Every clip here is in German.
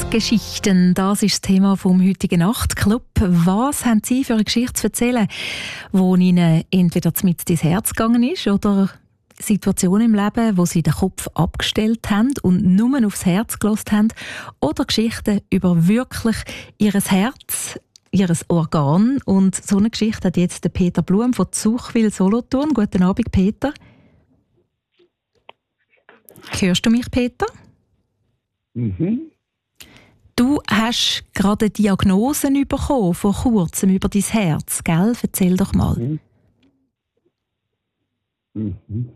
Nachtgeschichten, das ist das Thema vom heutigen Nachtclub. Was haben Sie für eine Geschichte zu erzählen, die Ihnen entweder mit ins Herz gegangen ist oder Situationen im Leben, wo Sie den Kopf abgestellt haben und nur aufs Herz gelassen haben, oder Geschichten über wirklich Ihr Herz, Ihr Organ. Und so eine Geschichte hat jetzt der Peter Blum von Zuchwil-Solothurn. Guten Abend, Peter. Hörst du mich, Peter? Mhm. Du hast gerade Diagnosen bekommen, vor kurzem, über dein Herz, gell? Erzähl doch mal. Mhm.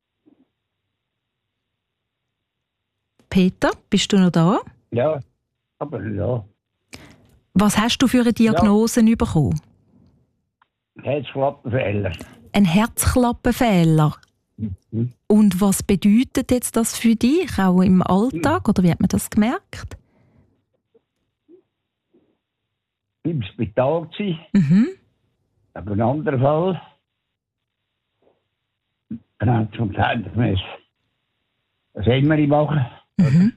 Peter, bist du noch da? Ja, aber ja. Was hast du für eine Diagnose bekommen? Herzklappenfehler. Ein Herzklappenfehler. Mhm. Und was bedeutet jetzt das für dich, auch im Alltag? Oder wie hat man das gemerkt? Im Spital gsi, Mhm. aber ein anderer Fall. Dann hat schon gesagt, dass wir das immer machen. Mhm.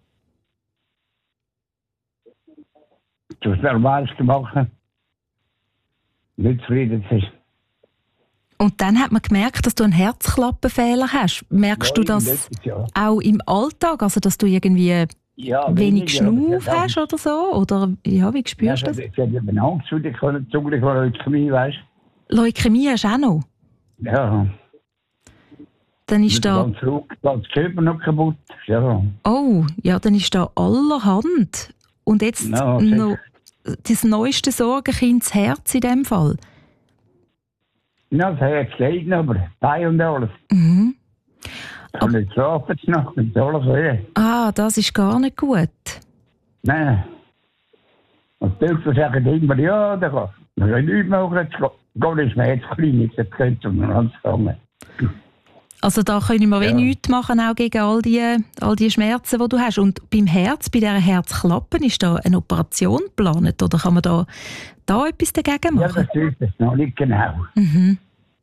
Das Normales gemacht. Nicht zufrieden sein. Und dann hat man gemerkt, dass du einen Herzklappenfehler hast. Merkst du das Ja. auch im Alltag? Also, dass du irgendwie Ja, wenig Schnuff hast oder so? Oder ja, wie spürst du das? Ich hätte eben Angst zu dir können, zugleich von Leukämie, weißt Leukämie hast du auch noch? du? Ja. Dann ist da... Ganz Körper noch kaputt. Ja. Oh, ja, dann ist da allerhand. Und jetzt No, noch das neueste Sorgenkind, das Herz in dem Fall. Ja, das Herz geht noch, aber Bein und alles. Mhm. Ich kann nicht schlafen noch, mit alles weh. Ah, das ist gar nicht gut. Nein. Und die Doktor sagen immer, ja, da kann ich nichts machen, jetzt geht ins Herzklinik, das könnte man anfangen. Also da können wir nichts machen, auch gegen all die Schmerzen, die du hast. Und beim Herz, bei dieser Herzklappe, ist da eine Operation geplant? Oder kann man da etwas dagegen Ja, machen? das ist es noch nicht genau. Mhm.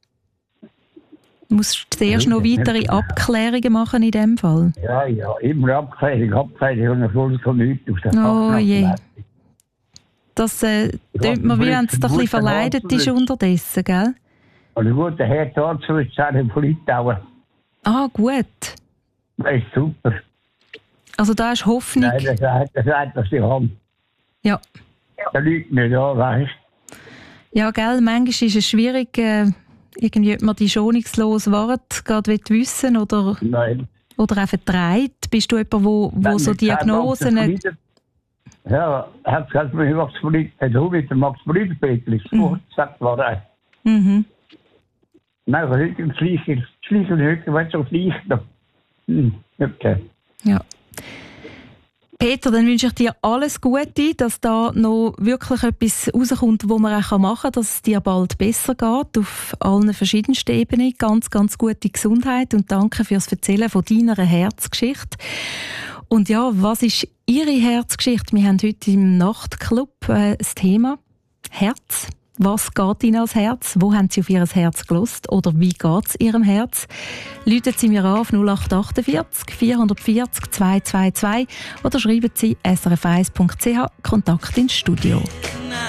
Du musst zuerst noch weitere Abklärungen machen in dem Fall. Ja, immer Abklärung, und dann kommt nichts aus der Oh je. Das tut mir, wie wenn es da ein bisschen verleidet ist unterdessen, gell? Und ein guter Herzarzt ist von Litauen. Ah, gut. Das ist super. Also da ist Hoffnung. Nein, das sagt, was sie haben. Ja. Da liegt nicht da, weißt du. Ja, gell, manchmal ist es schwierig, irgendwie, ob man die schonungslos Wart gerade wissen oder auch vertreibt. Bist du jemand, wo so Diagnosen... Ja, hat gesagt, mir Max Brüder, du mit dem Max Brüder Petri, sagt war er. Mhm. Nein, aber heute im Schließen heute, weißt du, Schließen. Okay. Ja. Peter, dann wünsche ich dir alles Gute, dass da noch wirklich etwas rauskommt, wo man auch machen kann, dass es dir bald besser geht, auf allen verschiedensten Ebenen. Ganz, ganz gute Gesundheit und danke fürs Erzählen von deiner Herzgeschichte. Und ja, was ist Ihre Herzgeschichte? Wir haben heute im Nachtclub das Thema Herz. Was geht Ihnen ans Herz? Wo haben Sie auf Ihr Herz gelost? Oder wie geht es Ihrem Herz? Rufen Sie mir an auf 0848 440 222 oder schreiben Sie srf1.ch Kontakt ins Studio.